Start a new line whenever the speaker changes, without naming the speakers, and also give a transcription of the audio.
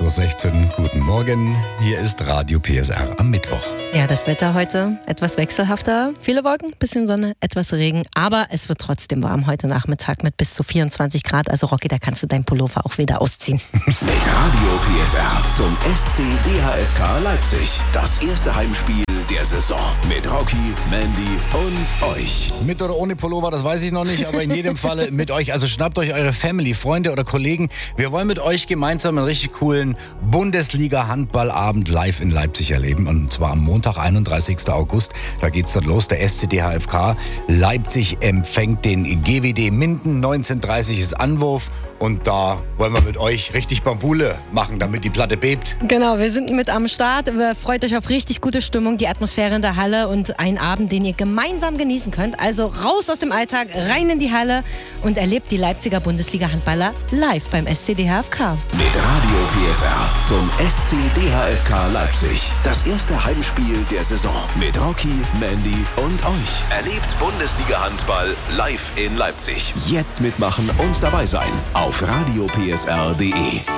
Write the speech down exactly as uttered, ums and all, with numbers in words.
Uhr sechzehn. Guten Morgen, hier ist Radio P S R am Mittwoch.
Ja, das Wetter heute etwas wechselhafter. Viele Wolken, bisschen Sonne, etwas Regen. Aber es wird trotzdem warm heute Nachmittag mit bis zu vierundzwanzig Grad. Also Rocky, da kannst du deinen Pullover auch wieder ausziehen.
Mit Radio P S R zum S C D H F K Leipzig. Das erste Heimspiel der Saison. Mit Rocky, Mandy und euch.
Mit oder ohne Pullover, das weiß ich noch nicht, aber in jedem Falle mit euch. Also schnappt euch eure Family, Freunde oder Kollegen. Wir wollen mit euch gemeinsam einen richtig coolen Bundesliga-Handballabend live in Leipzig erleben. Und zwar am Montag, einunddreißigsten August. Da geht's dann los. Der S C D H F K Leipzig empfängt den G W D Minden. neunzehn Uhr dreißig ist Anwurf. Und da wollen wir mit euch richtig Bambule machen, damit die Platte bebt.
Genau, wir sind mit am Start. Freut euch auf richtig gute Stimmung, die Atmosphäre in der Halle und einen Abend, den ihr gemeinsam genießen könnt. Also raus aus dem Alltag, rein in die Halle und erlebt die Leipziger Bundesliga-Handballer live beim S C D H F K.
Mit Radio P S R zum S C D H F K Leipzig. Das erste Heimspiel der Saison. Mit Rocky, Mandy und euch. Erlebt Bundesliga-Handball live in Leipzig. Jetzt mitmachen und dabei sein auf radio p s r punkt d e.